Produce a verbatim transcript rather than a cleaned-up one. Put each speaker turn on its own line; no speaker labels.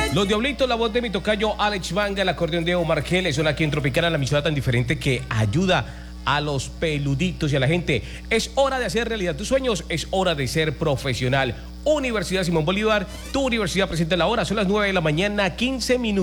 Los Diablitos, la voz de mi tocayo Alex Manga, el acordeón de Omar Geles, son aquí en Tropicana, la emisora tan diferente que ayuda a los peluditos y a la gente. Es hora de hacer realidad tus sueños, es hora de ser profesional. Universidad Simón Bolívar, tu universidad presenta la hora, son las nueve de la mañana, quince minutos.